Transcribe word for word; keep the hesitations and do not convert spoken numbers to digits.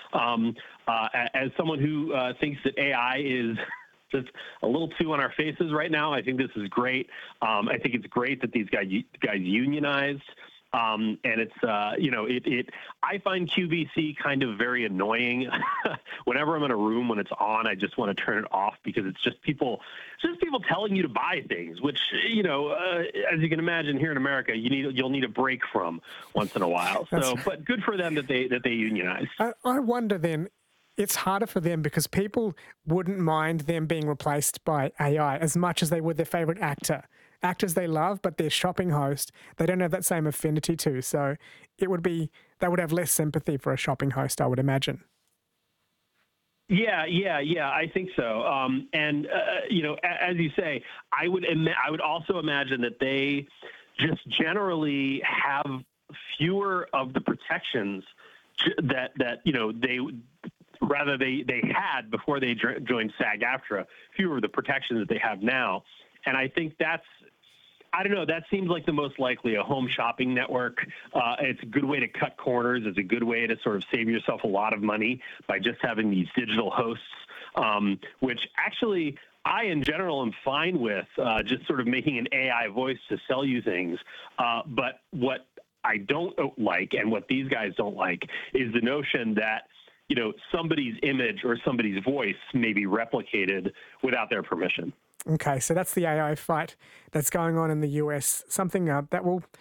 Um, uh, as someone who uh, thinks that A I is just a little too on our faces right now, I think this is great. Um, I think it's great that these guys guys unionized. Um, and it's, uh, you know, it, it, I find Q V C kind of very annoying. Whenever I'm in a room, when it's on, I just want to turn it off because it's just people, it's just people telling you to buy things, which, you know, uh, as you can imagine here in America, you need, you'll need a break from once in a while. So, but good for them that they, that they unionized. I, I wonder then, it's harder for them because people wouldn't mind them being replaced by A I as much as they would their favorite actor. Actors they love, but their shopping host, they don't have that same affinity to. So it would be, they would have less sympathy for a shopping host, I would imagine. Yeah, yeah, yeah, I think so. Um, and, uh, you know, a- as you say, I would, Im- I would also imagine that they just generally have fewer of the protections that, that, you know, they, rather they, they had before they joined SAG-AFTRA, fewer of the protections that they have now. And I think that's, I don't know, that seems like the most likely, a home shopping network. Uh, it's a good way to cut corners. It's a good way to sort of save yourself a lot of money by just having these digital hosts, um, which actually I, in general, am fine with, uh, just sort of making an A I voice to sell you things. Uh, but what I don't like, and what these guys don't like, is the notion that, you know, somebody's image or somebody's voice may be replicated without their permission. Okay, so that's the A I fight that's going on in the U S, something uh, that will